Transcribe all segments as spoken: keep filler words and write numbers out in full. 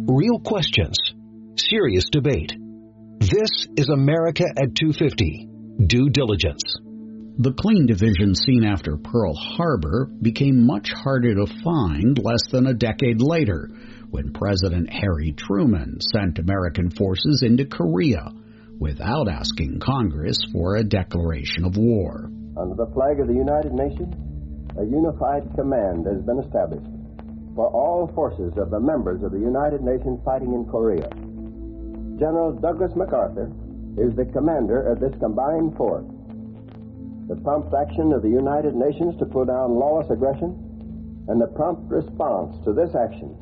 Real questions, serious debate. This is America at two fifty. Due diligence. The clean division seen after Pearl Harbor became much harder to find less than a decade later when President Harry Truman sent American forces into Korea without asking Congress for a declaration of war. Under the flag of the United Nations, a unified command has been established for all forces of the members of the United Nations fighting in Korea. General Douglas MacArthur is the commander of this combined force. The prompt action of the United Nations to put down lawless aggression and the prompt response to this action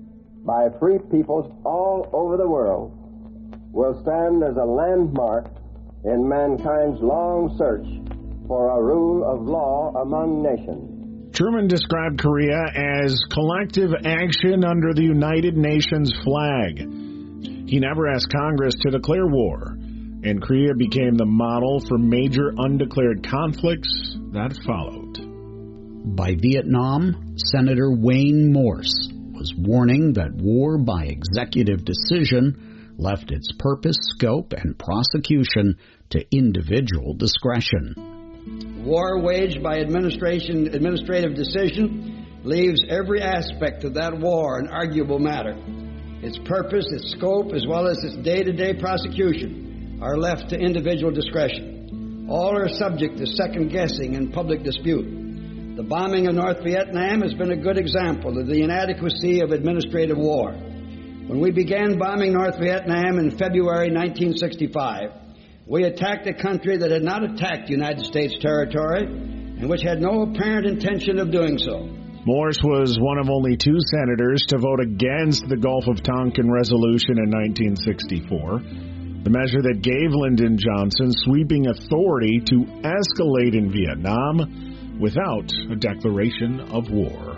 by free peoples all over the world will stand as a landmark in mankind's long search for a rule of law among nations. Truman described Korea as collective action under the United Nations flag. He never asked Congress to declare war, and Korea became the model for major undeclared conflicts that followed. By Vietnam, Senator Wayne Morse was warning that war by executive decision left its purpose, scope, and prosecution to individual discretion. War waged by administration, administrative decision leaves every aspect of that war an arguable matter. Its purpose, its scope, as well as its day-to-day prosecution are left to individual discretion. All are subject to second-guessing and public dispute. The bombing of North Vietnam has been a good example of the inadequacy of administrative war. When we began bombing North Vietnam in February nineteen sixty-five, we attacked a country that had not attacked United States territory and which had no apparent intention of doing so. Morse was one of only two senators to vote against the Gulf of Tonkin Resolution in nineteen sixty-four, the measure that gave Lyndon Johnson sweeping authority to escalate in Vietnam without a declaration of war.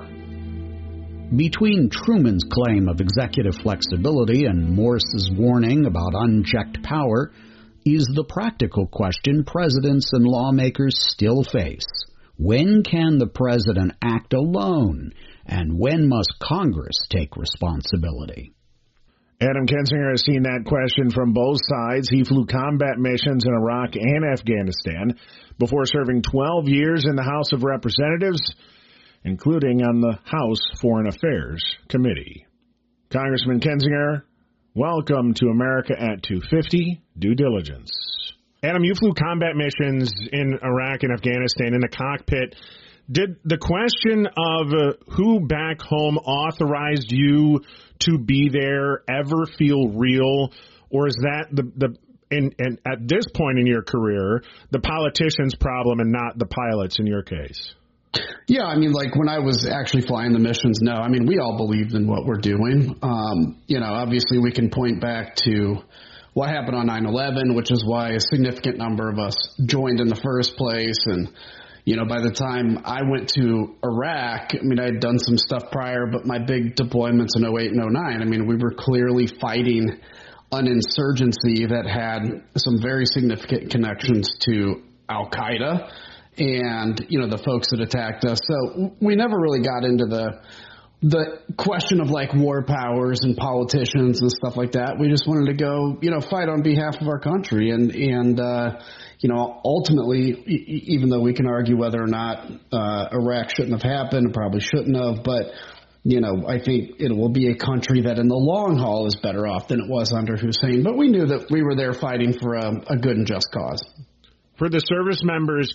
Between Truman's claim of executive flexibility and Morse's warning about unchecked power is the practical question presidents and lawmakers still face. When can the president act alone, and when must Congress take responsibility? Adam Kinzinger has seen that question from both sides. He flew combat missions in Iraq and Afghanistan before serving twelve years in the House of Representatives, including on the House Foreign Affairs Committee. Congressman Kinzinger, welcome to America at two fifty, Due Diligence. Adam, you flew combat missions in Iraq and Afghanistan in the cockpit. Did the question of uh, who back home authorized you to be there ever feel real, or is that the the in, in at this point in your career the politician's problem and not the pilot's in your case? Yeah, I mean, like when I was actually flying the missions, no, I mean, we all believed in what we're doing. Um, you know, obviously we can point back to what happened on nine eleven, which is why a significant number of us joined in the first place. And, you know, by the time I went to Iraq, I mean, I had done some stuff prior, but my big deployments in oh eight and oh nine, I mean, we were clearly fighting an insurgency that had some very significant connections to Al-Qaeda and, you know, the folks that attacked us. So we never really got into the the question of like war powers and politicians and stuff like that. We just wanted to go, you know, fight on behalf of our country. And, and uh, you know, ultimately, e- even though we can argue whether or not uh, Iraq shouldn't have happened, probably shouldn't have, but, you know, I think it will be a country that in the long haul is better off than it was under Hussein. But we knew that we were there fighting for a, a good and just cause. For the service members